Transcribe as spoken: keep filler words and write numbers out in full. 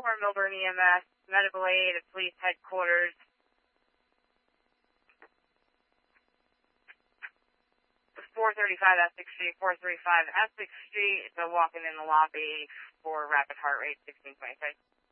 for Milburn E M S, medical aid at police headquarters. four thirty-five Essex Street, four thirty-five Essex Street. It's a walk-in in the lobby for rapid heart rate, sixteen twenty-six.